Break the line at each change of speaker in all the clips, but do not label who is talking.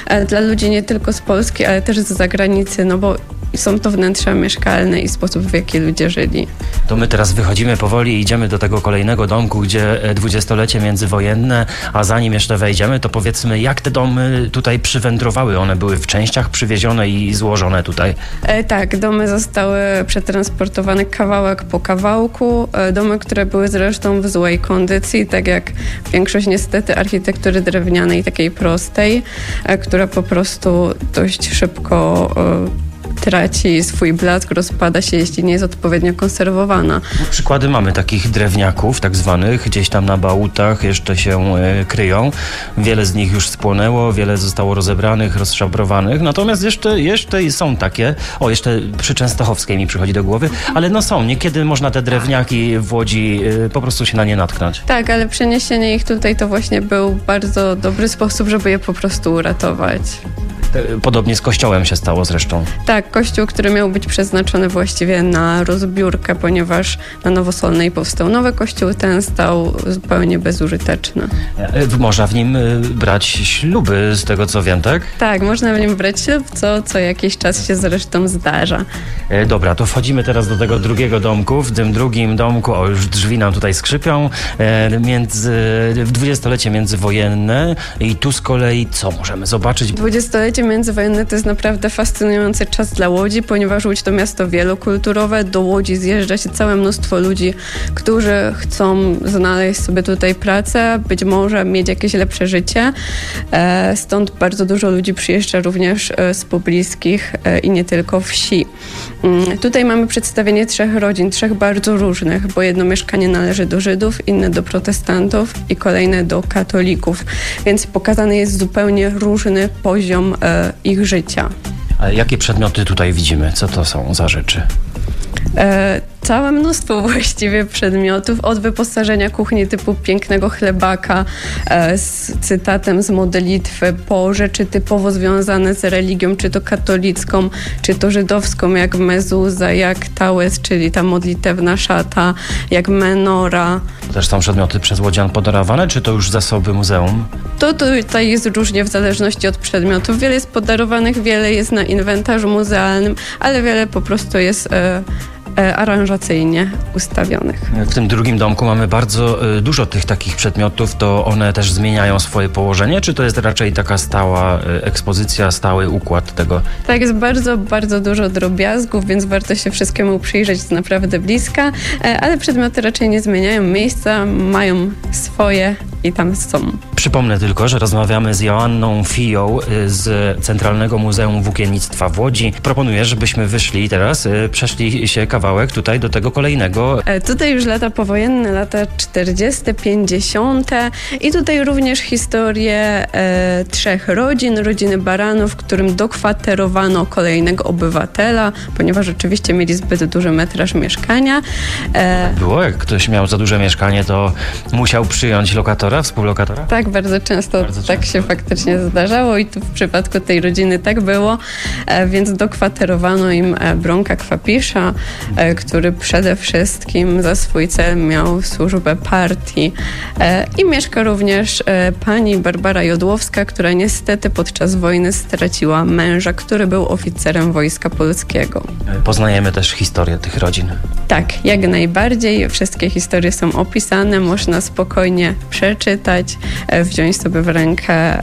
dla ludzi nie tylko z Polski, ale też z zagranicy, no bo są to wnętrza mieszkalne i sposób, w jaki ludzie żyli.
To my teraz wychodzimy powoli i idziemy do tego kolejnego domku, gdzie 20-lecie międzywojenne, a zanim jeszcze wejdziemy, to powiedzmy, jak te domy tutaj przywędrowały? One były w częściach przywiezione i złożone tutaj?
Tak, domy zostały przetransportowane kawałek po kawałku. Domy, które były zresztą w złej kondycji, tak jak większość niestety architektury drewnianej, takiej prostej, która po prostu dość szybko traci swój blask, rozpada się, jeśli nie jest odpowiednio konserwowana.
Przykłady mamy takich drewniaków tak zwanych, gdzieś tam na bałutach jeszcze się kryją. Wiele z nich już spłonęło, wiele zostało rozebranych, rozszabrowanych, natomiast jeszcze są takie, jeszcze przy Częstochowskiej mi przychodzi do głowy, ale no są, niekiedy można te drewniaki w Łodzi po prostu się na nie natknąć.
Tak, ale przeniesienie ich tutaj to właśnie był bardzo dobry sposób, żeby je po prostu uratować.
Podobnie z kościołem się stało zresztą.
Tak, kościół, który miał być przeznaczony właściwie na rozbiórkę, ponieważ na Nowosolnej powstał nowy kościół, ten stał zupełnie bezużyteczny.
Można w nim brać śluby, z tego co wiem, tak?
Tak, można w nim brać ślub, co jakiś czas się zresztą zdarza.
Dobra, to wchodzimy teraz do tego drugiego domku. W tym drugim domku, już drzwi nam tutaj skrzypią, w 20-lecie międzywojenne i tu z kolei co możemy zobaczyć?
20-lecie międzywojenne to jest naprawdę fascynujący czas dla Łodzi, ponieważ Łódź to miasto wielokulturowe. Do Łodzi zjeżdża się całe mnóstwo ludzi, którzy chcą znaleźć sobie tutaj pracę, być może mieć jakieś lepsze życie. Stąd bardzo dużo ludzi przyjeżdża również z pobliskich i nie tylko wsi. Tutaj mamy przedstawienie 3 rodzin, 3 bardzo różnych, bo jedno mieszkanie należy do Żydów, inne do protestantów i kolejne do katolików, więc pokazany jest zupełnie różny poziom ich życia.
A jakie przedmioty tutaj widzimy? Co to są za rzeczy?
Całe mnóstwo właściwie przedmiotów, od wyposażenia kuchni typu pięknego chlebaka z cytatem z modlitwy, po rzeczy typowo związane z religią, czy to katolicką, czy to żydowską, jak mezuza, jak tałes, czyli ta modlitewna szata, jak menora.
To też są przedmioty przez łodzian podarowane, czy to już zasoby muzeum?
To tutaj jest różnie w zależności od przedmiotów. Wiele jest podarowanych, wiele jest na inwentarzu muzealnym, ale wiele po prostu jest aranżacyjnie ustawionych.
W tym drugim domku mamy bardzo dużo tych takich przedmiotów. To one też zmieniają swoje położenie, czy to jest raczej taka stała ekspozycja, stały układ tego?
Tak, jest bardzo, bardzo dużo drobiazgów, więc warto się wszystkiemu przyjrzeć z naprawdę bliska, ale przedmioty raczej nie zmieniają miejsca, mają swoje i tam są.
Przypomnę tylko, że rozmawiamy z Joanną Fiją z Centralnego Muzeum Włókiennictwa w Łodzi. Proponuję, żebyśmy wyszli teraz, przeszli się kawałek tutaj do tego kolejnego.
Tutaj już lata powojenne, lata 40., 50. i tutaj również historię 3 rodzin, rodziny Baranów, którym dokwaterowano kolejnego obywatela, ponieważ oczywiście mieli zbyt duży metraż mieszkania.
Było? Jak ktoś miał za duże mieszkanie, to musiał przyjąć lokatora, współlokatora?
Tak, bardzo często tak się faktycznie zdarzało i tu w przypadku tej rodziny tak było, więc dokwaterowano im Bronka Kwapisza, który przede wszystkim za swój cel miał służbę partii. I mieszka również pani Barbara Jodłowska, która niestety podczas wojny straciła męża, który był oficerem Wojska Polskiego.
Poznajemy też historię tych rodzin.
Tak, jak najbardziej. Wszystkie historie są opisane, można spokojnie przeczytać, wziąć sobie w rękę.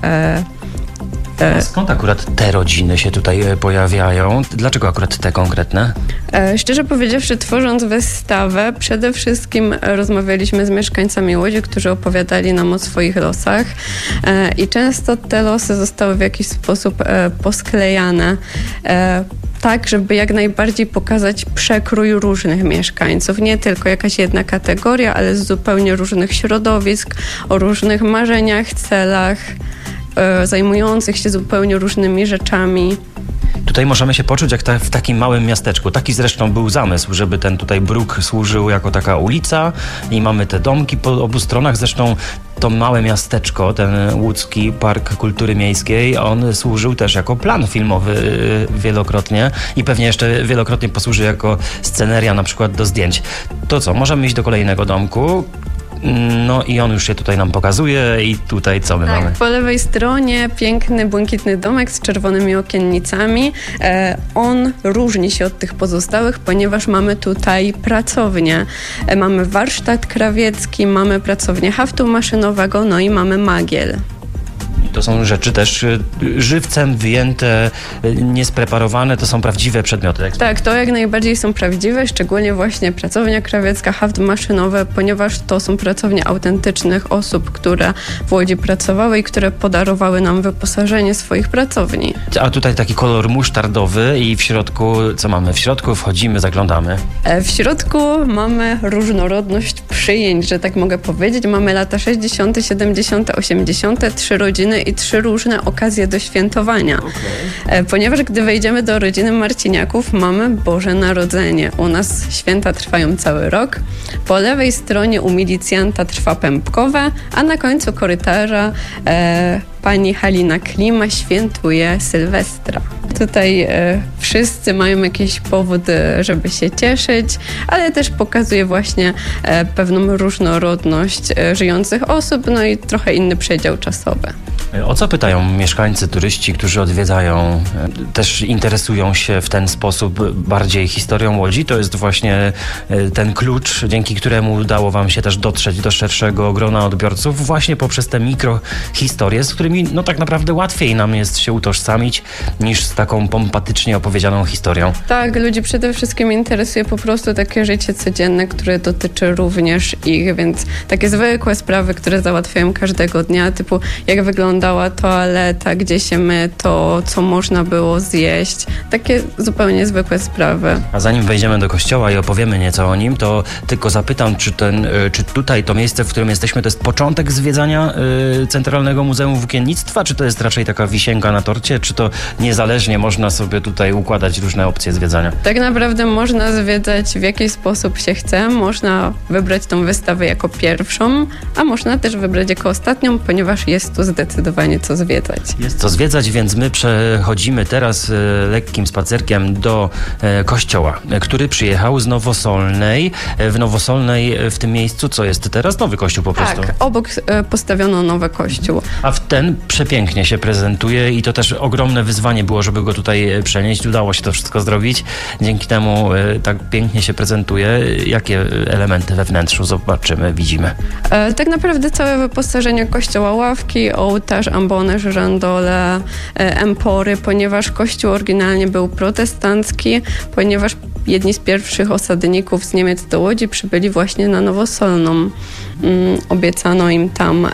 Skąd akurat te rodziny się tutaj pojawiają? Dlaczego akurat te konkretne?
Szczerze powiedziawszy, tworząc wystawę, przede wszystkim rozmawialiśmy z mieszkańcami Łodzi, którzy opowiadali nam o swoich losach i często te losy zostały w jakiś sposób posklejane. Tak, żeby jak najbardziej pokazać przekrój różnych mieszkańców. Nie tylko jakaś jedna kategoria, ale z zupełnie różnych środowisk, o różnych marzeniach, celach, zajmujących się zupełnie różnymi rzeczami.
Tutaj możemy się poczuć jak w takim małym miasteczku. Taki zresztą był zamysł, żeby ten tutaj bruk służył jako taka ulica i mamy te domki po obu stronach. Zresztą to małe miasteczko, ten Łódzki Park Kultury Miejskiej, on służył też jako plan filmowy wielokrotnie i pewnie jeszcze wielokrotnie posłuży jako sceneria na przykład do zdjęć. To co, możemy iść do kolejnego domku. No i on już się tutaj nam pokazuje i tutaj co my mamy?
Po lewej stronie piękny, błękitny domek z czerwonymi okiennicami. On różni się od tych pozostałych, ponieważ mamy tutaj pracownię. Mamy warsztat krawiecki, mamy pracownię haftu maszynowego, no i mamy magiel.
To są rzeczy też żywcem wyjęte, niespreparowane, to są prawdziwe przedmioty.
Tak, to jak najbardziej są prawdziwe, szczególnie właśnie pracownia krawiecka, haft maszynowy, ponieważ to są pracownie autentycznych osób, które w Łodzi pracowały i które podarowały nam wyposażenie swoich pracowni.
A tutaj taki kolor musztardowy i w środku, co mamy? W środku wchodzimy, zaglądamy.
W środku mamy różnorodność przyjęć, że tak mogę powiedzieć. Mamy lata 60., 70., 80., 3 rodziny i 3 różne okazje do świętowania. Ponieważ gdy wejdziemy do rodziny Marciniaków, mamy Boże Narodzenie. U nas święta trwają cały rok. Po lewej stronie u milicjanta trwa pępkowe, a na końcu korytarza pani Halina Klima świętuje Sylwestra. Tutaj wszyscy mają jakiś powód, żeby się cieszyć, ale też pokazuje właśnie pewną różnorodność żyjących osób, no i trochę inny przedział czasowy.
O co pytają mieszkańcy, turyści, którzy odwiedzają, też interesują się w ten sposób bardziej historią Łodzi? To jest właśnie ten klucz, dzięki któremu udało wam się też dotrzeć do szerszego grona odbiorców właśnie poprzez te mikrohistorie, z którymi no tak naprawdę łatwiej nam jest się utożsamić niż z taką pompatycznie opowiedzianą historią.
Tak, ludzi przede wszystkim interesuje po prostu takie życie codzienne, które dotyczy również ich, więc takie zwykłe sprawy, które załatwiają każdego dnia, typu jak wyglądała toaleta, gdzie się myje, to co można było zjeść. Takie zupełnie zwykłe sprawy.
A zanim wejdziemy do kościoła i opowiemy nieco o nim, to tylko zapytam, czy tutaj to miejsce, w którym jesteśmy, to jest początek zwiedzania Centralnego Muzeum Włókiennictwa, czy to jest raczej taka wisienka na torcie, czy to niezależnie można sobie tutaj układać różne opcje zwiedzania?
Tak naprawdę można zwiedzać w jaki sposób się chce. Można wybrać tą wystawę jako pierwszą, a można też wybrać jako ostatnią, ponieważ jest tu zdecydowanie co zwiedzać.
Jest co zwiedzać, więc my przechodzimy teraz lekkim spacerkiem do kościoła, który przyjechał z Nowosolnej. W Nowosolnej, w tym miejscu, co jest teraz? Nowy kościół po prostu.
Tak, obok postawiono nowy kościół.
A ten przepięknie się prezentuje i to też ogromne wyzwanie było, żeby go tutaj przenieść. Udało się to wszystko zrobić. Dzięki temu tak pięknie się prezentuje. Jakie elementy we wnętrzu zobaczymy, widzimy?
Tak naprawdę całe wyposażenie kościoła, ławki, ołtarz, ambony, żyrandole, empory, ponieważ kościół oryginalnie był protestancki, ponieważ jedni z pierwszych osadników z Niemiec do Łodzi przybyli właśnie na Nowosolną. Obiecano im tam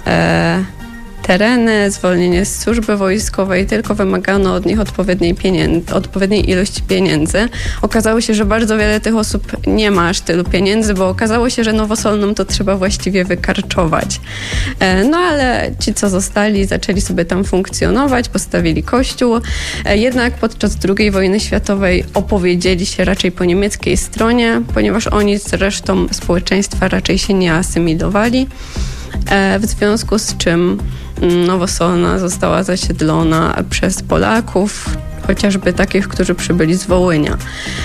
tereny, zwolnienie z służby wojskowej, tylko wymagano od nich odpowiedniej ilości pieniędzy. Okazało się, że bardzo wiele tych osób nie ma aż tylu pieniędzy, bo okazało się, że Nowosolną to trzeba właściwie wykarczować. No ale ci, co zostali, zaczęli sobie tam funkcjonować, postawili kościół. Jednak podczas II wojny światowej opowiedzieli się raczej po niemieckiej stronie, ponieważ oni z resztą społeczeństwa raczej się nie asymilowali. W związku z czym Nowosolna została zasiedlona przez Polaków, chociażby takich, którzy przybyli z Wołynia.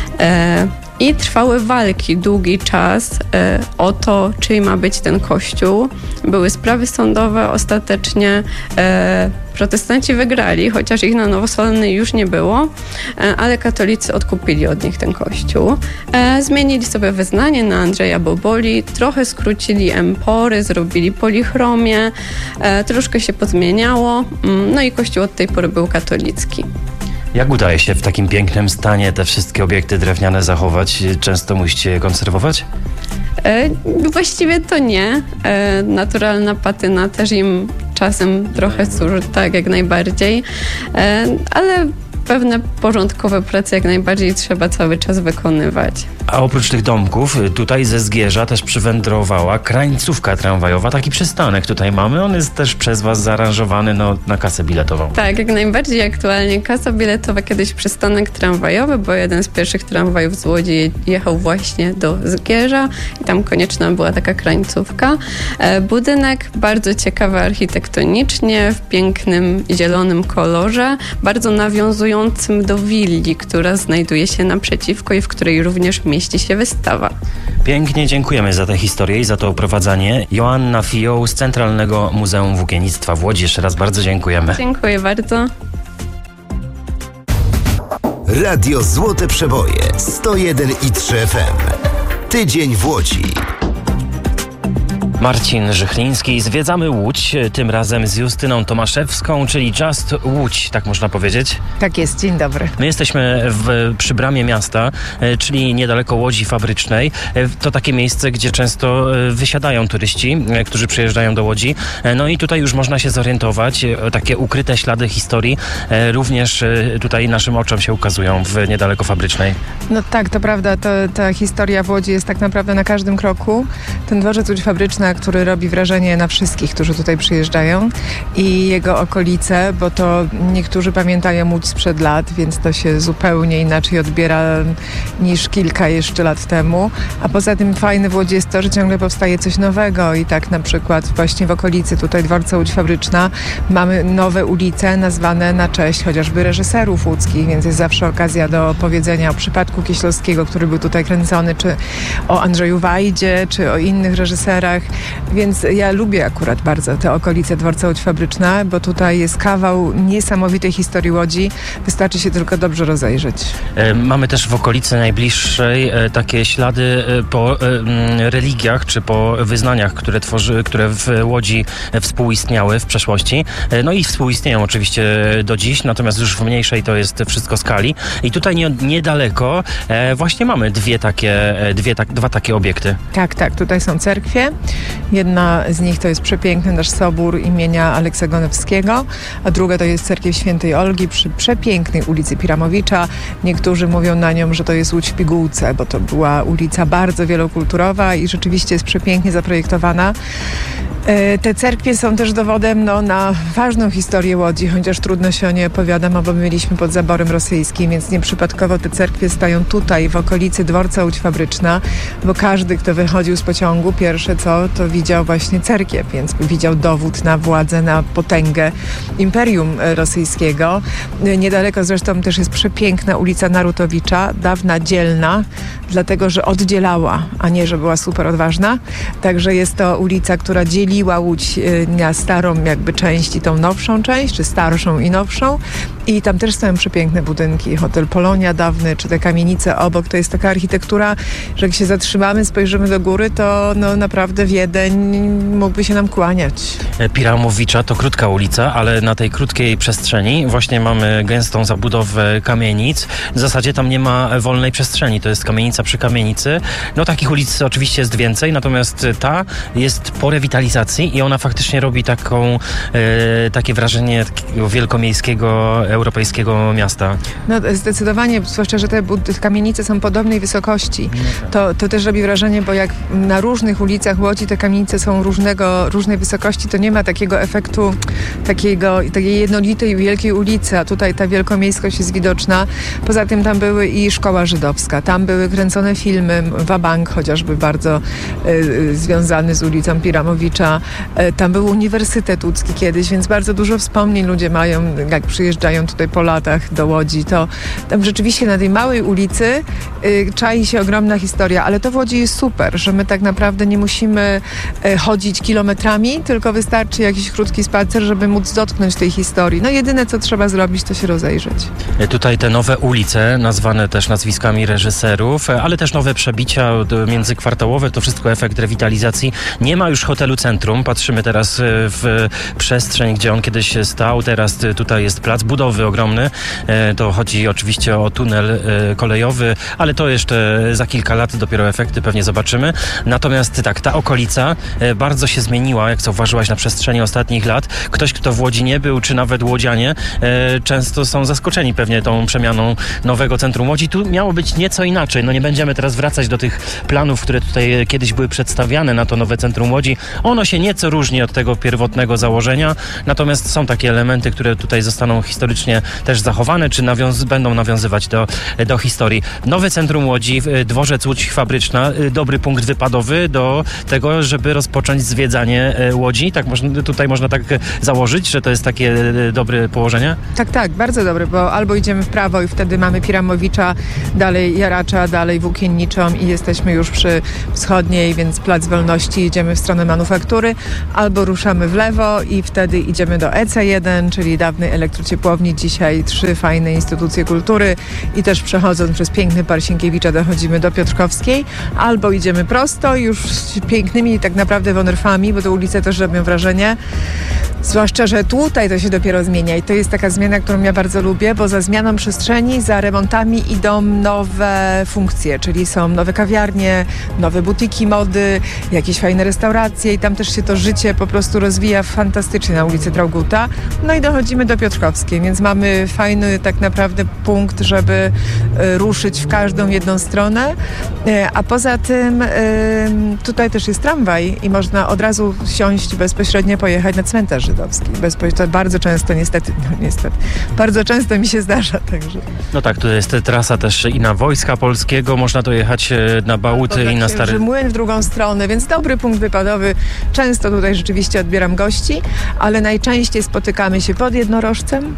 I trwały walki długi czas o to, czyj ma być ten kościół. Były sprawy sądowe, ostatecznie protestanci wygrali, chociaż ich na Nowosolnej już nie było, ale katolicy odkupili od nich ten kościół. Zmienili sobie wyznanie na Andrzeja Boboli, trochę skrócili empory, zrobili polichromię, troszkę się pozmieniało, no i kościół od tej pory był katolicki.
Jak udaje się w takim pięknym stanie te wszystkie obiekty drewniane zachować? Często musicie je konserwować?
Właściwie to nie. Naturalna patyna też im czasem trochę służy, tak, jak najbardziej. Ale pewne porządkowe prace jak najbardziej trzeba cały czas wykonywać.
A oprócz tych domków, tutaj ze Zgierza też przywędrowała krańcówka tramwajowa. Taki przystanek tutaj mamy. On jest też przez was zaaranżowany na kasę biletową.
Tak, jak najbardziej aktualnie. Kasa biletowa, kiedyś przystanek tramwajowy, bo jeden z pierwszych tramwajów z Łodzi jechał właśnie do Zgierza i tam konieczna była taka krańcówka. Budynek bardzo ciekawy architektonicznie, w pięknym zielonym kolorze, bardzo nawiązujący prowadzącym do willi, która znajduje się naprzeciwko i w której również mieści się wystawa.
Pięknie dziękujemy za tę historię i za to oprowadzanie. Joanna Fioł z Centralnego Muzeum Włókiennictwa w Łodzi. Jeszcze raz bardzo dziękujemy.
Dziękuję bardzo.
Radio Złote Przeboje 101,3 FM. Tydzień w Łodzi.
Marcin Żychliński. Zwiedzamy Łódź, tym razem z Justyną Tomaszewską, czyli Just Łódź, tak można powiedzieć.
Tak jest, dzień dobry.
My jesteśmy przy bramie miasta, czyli niedaleko Łodzi Fabrycznej. To takie miejsce, gdzie często wysiadają turyści, którzy przyjeżdżają do Łodzi. No i tutaj już można się zorientować. Takie ukryte ślady historii również tutaj naszym oczom się ukazują w niedaleko Fabrycznej.
No tak, to prawda. Ta historia w Łodzi jest tak naprawdę na każdym kroku. Ten dworzec Łódź Fabryczna, który robi wrażenie na wszystkich, którzy tutaj przyjeżdżają, i jego okolice, bo to niektórzy pamiętają Łódź sprzed lat, więc to się zupełnie inaczej odbiera niż kilka jeszcze lat temu. A poza tym fajne w Łodzi jest to, że ciągle powstaje coś nowego i tak na przykład właśnie w okolicy tutaj dworca Łódź Fabryczna mamy nowe ulice nazwane na cześć chociażby reżyserów łódzkich, więc jest zawsze okazja do opowiedzenia o przypadku Kieślowskiego, który był tutaj kręcony, czy o Andrzeju Wajdzie, czy o innych reżyserach. Więc ja lubię akurat bardzo te okolice dworca Łódź Fabryczna, bo tutaj jest kawał niesamowitej historii Łodzi. Wystarczy się tylko dobrze rozejrzeć.
Mamy też w okolicy najbliższej takie ślady po religiach czy po wyznaniach, które w Łodzi współistniały w przeszłości. No i współistnieją oczywiście do dziś, natomiast już w mniejszej to jest wszystko skali. I tutaj niedaleko właśnie mamy dwa takie obiekty.
Tak, tutaj są cerkwie. Jedna z nich to jest przepiękny nasz sobór imienia Aleksa Gonewskiego, a druga to jest cerkiew Świętej Olgi przy przepięknej ulicy Piramowicza. Niektórzy mówią na nią, że to jest Łódź w pigułce, bo to była ulica bardzo wielokulturowa i rzeczywiście jest przepięknie zaprojektowana. Te cerkwie są też dowodem na ważną historię Łodzi, chociaż trudno się o nie opowiada, bo my byliśmy pod zaborem rosyjskim, więc nieprzypadkowo te cerkwie stają tutaj, w okolicy dworca Łódź Fabryczna, bo każdy, kto wychodził z pociągu, pierwsze co, to widział właśnie cerkiew, więc widział dowód na władzę, na potęgę Imperium Rosyjskiego. Niedaleko zresztą też jest przepiękna ulica Narutowicza, dawna dzielna, dlatego że oddzielała, a nie, że była super odważna. Także jest to ulica, która dzieliła Łódź na starą jakby część i tą nowszą część, czy starszą i nowszą. I tam też są przepiękne budynki. Hotel Polonia dawny, czy te kamienice obok. To jest taka architektura, że jak się zatrzymamy, spojrzymy do góry, to naprawdę Wiedeń mógłby się nam kłaniać.
Piramowicza to krótka ulica, ale na tej krótkiej przestrzeni właśnie mamy gęstą zabudowę kamienic. W zasadzie tam nie ma wolnej przestrzeni. To jest kamienica przy kamienicy. Takich ulic oczywiście jest więcej, natomiast ta jest po rewitalizacji i ona faktycznie robi takie wrażenie takiego wielkomiejskiego, europejskiego miasta.
Zdecydowanie, zwłaszcza, że te kamienice są podobnej wysokości. To też robi wrażenie, bo jak na różnych ulicach Łodzi te kamienice są różnej wysokości, to nie ma takiego efektu takiej jednolitej, wielkiej ulicy, a tutaj ta wielkomiejskość jest widoczna. Poza tym tam były i szkoła żydowska, tam były kręcone filmy, Wabank chociażby bardzo związany z ulicą Piramowicza. Tam był Uniwersytet Łódzki kiedyś, więc bardzo dużo wspomnień ludzie mają, jak przyjeżdżają tutaj po latach do Łodzi. To tam rzeczywiście na tej małej ulicy czai się ogromna historia, ale to w Łodzi jest super, że my tak naprawdę nie musimy chodzić kilometrami, tylko wystarczy jakiś krótki spacer, żeby móc dotknąć tej historii. Jedyne co trzeba zrobić, to się rozejrzeć.
Tutaj te nowe ulice, nazwane też nazwiskami reżyserów, ale też nowe przebicia międzykwartałowe, to wszystko efekt rewitalizacji. Nie ma już hotelu Centrum. Patrzymy teraz w przestrzeń, gdzie on kiedyś stał. Teraz tutaj jest plac budowy ogromny. To chodzi oczywiście o tunel kolejowy, ale to jeszcze za kilka lat dopiero efekty pewnie zobaczymy. Natomiast tak, ta okolica bardzo się zmieniła, jak zauważyłaś, na przestrzeni ostatnich lat. Ktoś, kto w Łodzi nie był, czy nawet łodzianie, często są zaskoczeni pewnie tą przemianą nowego centrum Łodzi. Tu miało być nieco inaczej. Nie będziemy teraz wracać do tych planów, które tutaj kiedyś były przedstawiane na to nowe centrum Łodzi. Ono się nieco różni od tego pierwotnego założenia, natomiast są takie elementy, które tutaj zostaną historycznie faktycznie też zachowane, czy będą nawiązywać do historii. Nowe centrum Łodzi, dworzec Łódź Fabryczna, dobry punkt wypadowy do tego, żeby rozpocząć zwiedzanie Łodzi. Tak tutaj można tak założyć, że to jest takie dobre położenie?
Tak, bardzo dobre, bo albo idziemy w prawo i wtedy mamy Piramowicza, dalej Jaracza, dalej Włókienniczą i jesteśmy już przy Wschodniej, więc Plac Wolności, idziemy w stronę Manufaktury, albo ruszamy w lewo i wtedy idziemy do EC1, czyli dawnej elektrociepłowni, dzisiaj 3 fajne instytucje kultury i też przechodząc przez piękny Park Sienkiewicza dochodzimy do Piotrkowskiej, albo idziemy prosto już z pięknymi tak naprawdę wonnerfami, bo te ulice też robią wrażenie. Zwłaszcza, że tutaj to się dopiero zmienia i to jest taka zmiana, którą ja bardzo lubię, bo za zmianą przestrzeni, za remontami idą nowe funkcje, czyli są nowe kawiarnie, nowe butiki mody, jakieś fajne restauracje i tam też się to życie po prostu rozwija fantastycznie na ulicy Trauguta. No i dochodzimy do Piotrkowskiej, więc mamy fajny tak naprawdę punkt, żeby ruszyć w każdą jedną stronę, a poza tym tutaj też jest tramwaj i można od razu siąść bezpośrednio pojechać na cmentarz żydowski. To bardzo często niestety, bardzo często mi się zdarza. Także.
No tak, tu jest trasa też i na Wojska Polskiego, można dojechać na Bałuty i na Stary
Młyn w drugą stronę, więc dobry punkt wypadowy. Często tutaj rzeczywiście odbieram gości, ale najczęściej spotykamy się pod Jednorożcem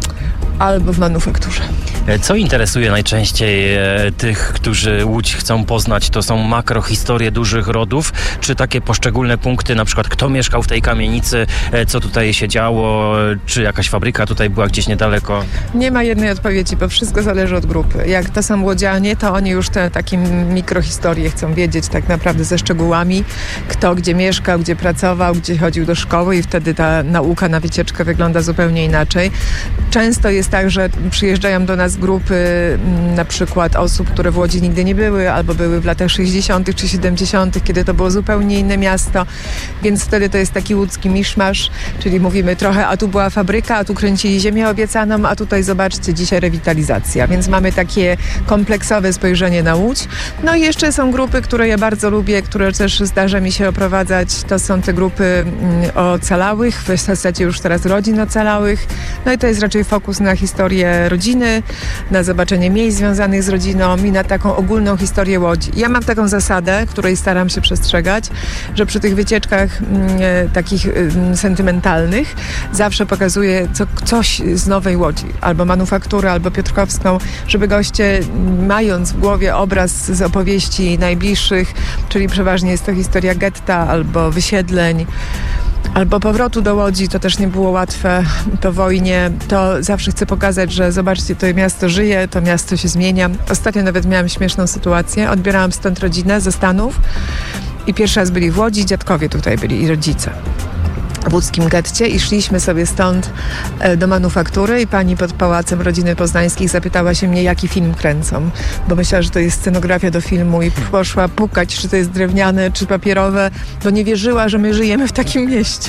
albo w Manufakturze.
Co interesuje najczęściej tych, którzy Łódź chcą poznać? To są makrohistorie dużych rodów, czy takie poszczególne punkty, na przykład kto mieszkał w tej kamienicy, co tutaj się działo, czy jakaś fabryka tutaj była gdzieś niedaleko?
Nie ma jednej odpowiedzi, bo wszystko zależy od grupy. Jak to są łodzianie, to oni już te takie mikrohistorie chcą wiedzieć tak naprawdę ze szczegółami, kto gdzie mieszkał, gdzie pracował, gdzie chodził do szkoły i wtedy ta nauka na wycieczkę wygląda zupełnie inaczej. Często jest tak, że przyjeżdżają do nas grupy na przykład osób, które w Łodzi nigdy nie były, albo były w latach 60. czy 70., kiedy to było zupełnie inne miasto, więc wtedy to jest taki łódzki miszmasz, czyli mówimy trochę, a tu była fabryka, a tu kręcili ziemię obiecaną, a tutaj zobaczcie, dzisiaj rewitalizacja, więc mamy takie kompleksowe spojrzenie na Łódź. No i jeszcze są grupy, które ja bardzo lubię, które też zdarza mi się oprowadzać, to są te grupy ocalałych, w zasadzie już teraz rodzin ocalałych, no i to jest raczej fokus na historię rodziny, na zobaczenie miejsc związanych z rodziną i na taką ogólną historię Łodzi. Ja mam taką zasadę, której staram się przestrzegać, że przy tych wycieczkach takich sentymentalnych zawsze pokazuję coś z Nowej Łodzi, albo Manufakturę, albo Piotrkowską, żeby goście, mając w głowie obraz z opowieści najbliższych, czyli przeważnie jest to historia getta albo wysiedleń, albo powrotu do Łodzi, to też nie było łatwe po wojnie, to zawsze chcę pokazać, że zobaczcie, to miasto żyje, to miasto się zmienia. Ostatnio nawet miałam śmieszną sytuację, odbierałam stąd rodzinę ze Stanów i pierwszy raz byli w Łodzi, dziadkowie tutaj byli i rodzice w łódzkim getcie i szliśmy sobie stąd do Manufaktury i pani pod Pałacem Rodziny Poznańskich zapytała się mnie, jaki film kręcą, bo myślała, że to jest scenografia do filmu i poszła pukać, czy to jest drewniane, czy papierowe, bo nie wierzyła, że my żyjemy w takim mieście.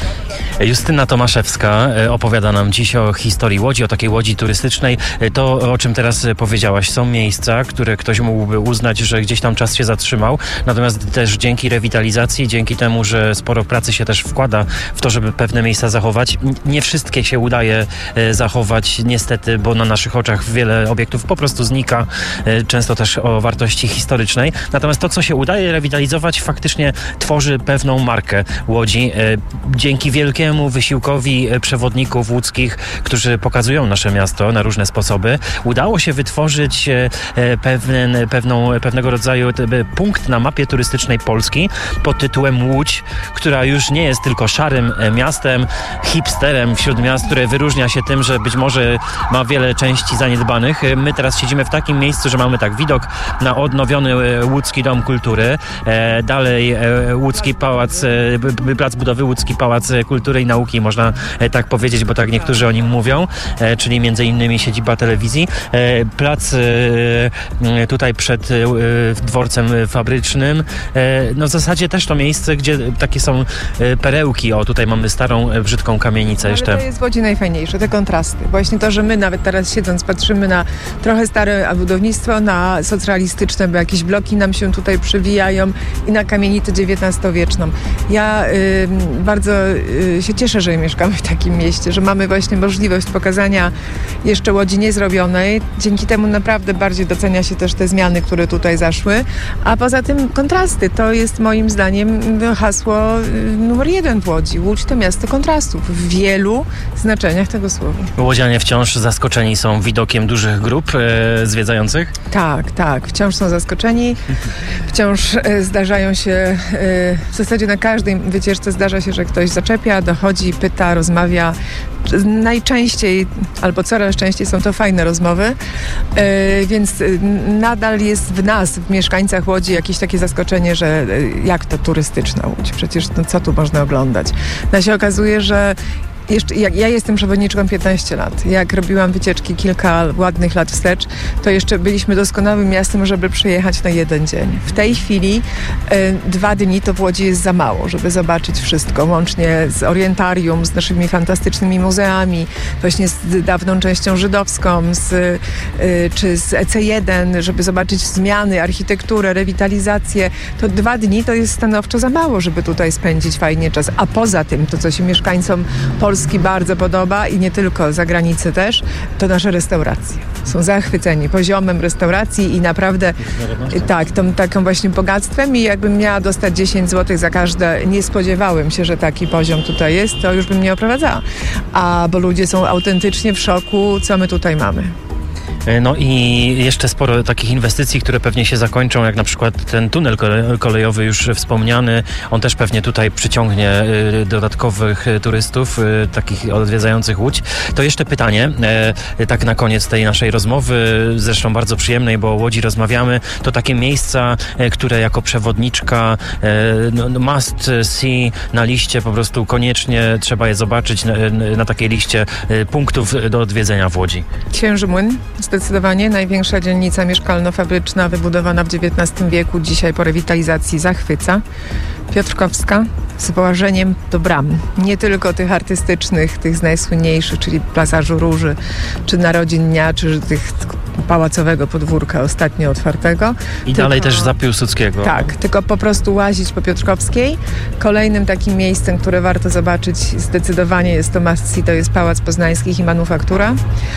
Justyna Tomaszewska opowiada nam dziś o historii Łodzi, o takiej Łodzi turystycznej. To, o czym teraz powiedziałaś, są miejsca, które ktoś mógłby uznać, że gdzieś tam czas się zatrzymał. Natomiast też dzięki rewitalizacji, dzięki temu, że sporo pracy się też wkłada w to, żeby pewne miejsca zachować. Nie wszystkie się udaje zachować, niestety, bo na naszych oczach wiele obiektów po prostu znika. Często też o wartości historycznej. Natomiast to, co się udaje rewitalizować, faktycznie tworzy pewną markę Łodzi. Dzięki wielkiemu wysiłkowi przewodników łódzkich, którzy pokazują nasze miasto na różne sposoby, udało się wytworzyć pewnego rodzaju punkt na mapie turystycznej Polski pod tytułem Łódź, która już nie jest tylko szarym miastem, hipsterem wśród miast, które wyróżnia się tym, że być może ma wiele części zaniedbanych. My teraz siedzimy w takim miejscu, że mamy tak widok na odnowiony Łódzki Dom Kultury, dalej Łódzki Pałac, plac budowy Łódzki Pałac Kultury i Nauki, można tak powiedzieć, bo tak niektórzy o nim mówią, czyli między innymi siedziba telewizji. Plac tutaj przed dworcem fabrycznym. No w zasadzie też to miejsce, gdzie takie są perełki. O, tutaj mamy starą, brzydką kamienicę jeszcze.
Ale to jest w Łodzi najfajniejsze, te kontrasty. Właśnie to, że my nawet teraz siedząc patrzymy na trochę stare budownictwo, na socrealistyczne, bo jakieś bloki nam się tutaj przywijają i na kamienicę XIX-wieczną. Ja bardzo Ja się cieszę, że mieszkamy w takim mieście, że mamy właśnie możliwość pokazania jeszcze Łodzi niezrobionej. Dzięki temu naprawdę bardziej docenia się też te zmiany, które tutaj zaszły. A poza tym kontrasty. To jest moim zdaniem hasło numer 1 w Łodzi. Łódź to miasto kontrastów w wielu znaczeniach tego słowa.
Łodzianie wciąż zaskoczeni są widokiem dużych grup zwiedzających?
Tak. Wciąż są zaskoczeni. Wciąż zdarzają się, w zasadzie na każdej wycieczce zdarza się, że ktoś zaczepia, dochodzi, pyta, rozmawia. Najczęściej, albo coraz częściej są to fajne rozmowy, więc nadal jest w nas, w mieszkańcach Łodzi jakieś takie zaskoczenie, że jak to turystyczna Łódź? Przecież co tu można oglądać? No się okazuje, że ja jestem przewodniczką 15 lat. Jak robiłam wycieczki kilka ładnych lat wstecz, to jeszcze byliśmy doskonałym miastem, żeby przyjechać na 1 dzień. W tej chwili 2 dni to w Łodzi jest za mało, żeby zobaczyć wszystko, łącznie z orientarium, z naszymi fantastycznymi muzeami, właśnie z dawną częścią żydowską, czy z EC1, żeby zobaczyć zmiany, architekturę, rewitalizację. To 2 dni to jest stanowczo za mało, żeby tutaj spędzić fajnie czas. A poza tym, to co się mieszkańcom Polski bardzo podoba i nie tylko, za granicę też, to nasze restauracje. Są zachwyceni poziomem restauracji i naprawdę taką właśnie bogactwem i jakbym miała dostać 10 zł za każde, nie spodziewałem się, że taki poziom tutaj jest, to już bym nie oprowadzała. Bo ludzie są autentycznie w szoku, co my tutaj mamy.
No i jeszcze sporo takich inwestycji, które pewnie się zakończą, jak na przykład ten tunel kolejowy już wspomniany. On też pewnie tutaj przyciągnie dodatkowych turystów, takich odwiedzających Łódź. To jeszcze pytanie, tak na koniec tej naszej rozmowy, zresztą bardzo przyjemnej, bo o Łodzi rozmawiamy. To takie miejsca, które jako przewodniczka must see na liście, po prostu koniecznie trzeba je zobaczyć na takiej liście punktów do odwiedzenia w Łodzi.
Księży Młyn. Zdecydowanie największa dzielnica mieszkalno-fabryczna wybudowana w XIX wieku, dzisiaj po rewitalizacji zachwyca. Piotrkowska z położeniem do bram. Nie tylko tych artystycznych, tych z najsłynniejszych, czyli Plazażu Róży, czy Narodzin Dnia, czy tych pałacowego podwórka ostatnio otwartego.
I dalej też za Piłsudskiego.
Tak, tylko po prostu łazić po Piotrkowskiej. Kolejnym takim miejscem, które warto zobaczyć zdecydowanie jest to must see, to jest Pałac Poznańskich i Manufaktura.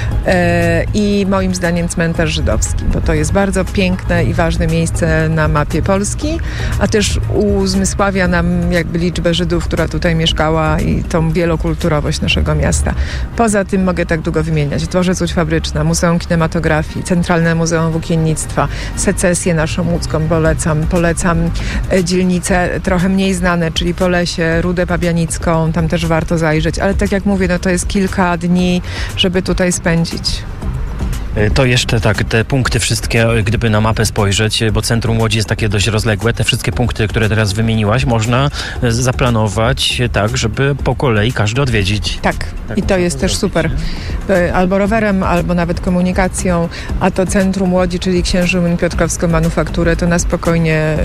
I moim zdaniem cmentarz żydowski, bo to jest bardzo piękne i ważne miejsce na mapie Polski, a też uzmysławia nam jakby liczbę Żydów, która tutaj mieszkała i tą wielokulturowość naszego miasta. Poza tym mogę tak długo wymieniać. Dworzec Łódź Fabryczna, Muzeum Kinematografii, Centralne Muzeum Włókiennictwa, Secesję naszą łódzką polecam dzielnice trochę mniej znane, czyli Polesie, Rudę Pabianicką, tam też warto zajrzeć, ale tak jak mówię, to jest kilka dni, żeby tutaj spędzić.
To jeszcze tak, te punkty wszystkie, gdyby na mapę spojrzeć, bo centrum Łodzi jest takie dość rozległe, te wszystkie punkty, które teraz wymieniłaś, można zaplanować tak, żeby po kolei każdy odwiedzić.
Tak i to jest też super. Albo rowerem, albo nawet komunikacją, a to centrum Łodzi, czyli Księży Młyn, Piotrkowską Manufakturę, to na spokojnie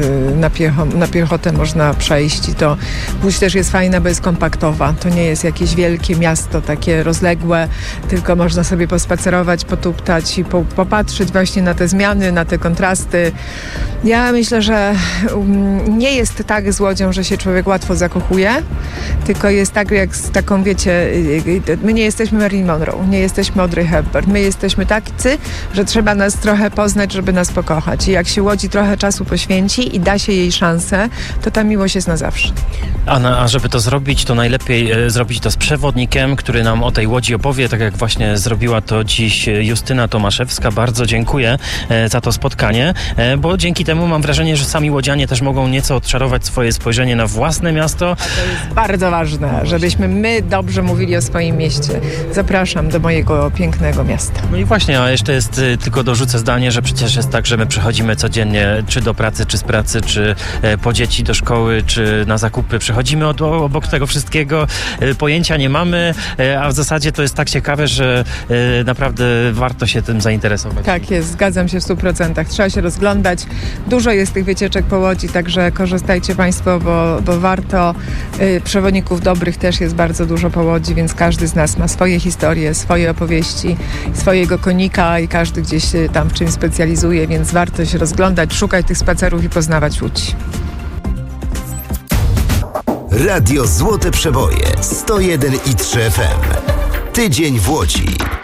na piechotę można przejść i to Łódź też jest fajna, bo jest kompaktowa. To nie jest jakieś wielkie miasto, takie rozległe, tylko można sobie pospacerować, potuptać i popatrzeć właśnie na te zmiany, na te kontrasty. Ja myślę, że nie jest tak z Łodzią, że się człowiek łatwo zakochuje, tylko jest tak jak z taką, wiecie, my nie jesteśmy Marilyn Monroe, nie jesteśmy Audrey Hepburn, my jesteśmy tacy, że trzeba nas trochę poznać, żeby nas pokochać. I jak się Łodzi trochę czasu poświęci i da się jej szansę, to ta miłość jest na zawsze.
A żeby to zrobić, to najlepiej zrobić to z przewodnikiem, który nam o tej Łodzi opowie, tak jak właśnie zrobiła to dziś Justyna Tomaszewska. Bardzo dziękuję za to spotkanie, bo dzięki temu mam wrażenie, że sami łodzianie też mogą nieco odczarować swoje spojrzenie na własne miasto.
A to jest bardzo ważne, żebyśmy my dobrze mówili o swoim mieście. Zapraszam do mojego pięknego miasta.
No i właśnie, a jeszcze jest, tylko dorzucę zdanie, że przecież jest tak, że my przychodzimy codziennie, czy do pracy, czy z pracy, czy po dzieci do szkoły, czy na zakupy. Przychodzimy obok tego wszystkiego, pojęcia nie mamy, a w zasadzie to jest tak ciekawe, że naprawdę warto się tym zainteresować.
Tak jest, zgadzam się w 100%. Trzeba się rozglądać. Dużo jest tych wycieczek po Łodzi, także korzystajcie Państwo, bo warto. Przewodników dobrych też jest bardzo dużo po Łodzi, więc każdy z nas ma swoje historie, swoje opowieści, swojego konika i każdy gdzieś się tam w czymś specjalizuje, więc warto się rozglądać, szukać tych spacerów i poznawać Łódź.
Radio Złote Przeboje 101,3 FM. Tydzień w Łodzi.